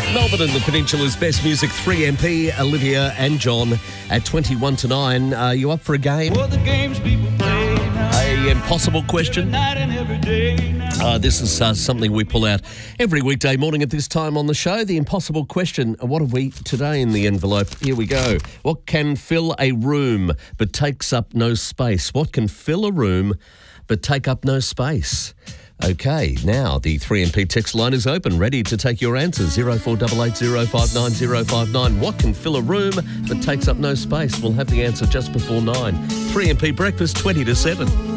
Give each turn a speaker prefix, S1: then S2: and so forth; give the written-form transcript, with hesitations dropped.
S1: Melbourne and the Peninsula's best music, 3MP, Olivia and John at 21 to 9. Are you up for a game?
S2: For the games people play now.
S1: A impossible question.
S2: Night and every day now.
S1: This is something we pull out every weekday morning at this time on the show. The impossible question. What have we today in the envelope? Here we go. What can fill a room but takes up no space? What can fill a room but take up no space? Okay, now the 3MP text line is open, ready to take your answers. 0488059059. What can fill a room but takes up no space? We'll have the answer just before 9. 3MP Breakfast, 20 to 7.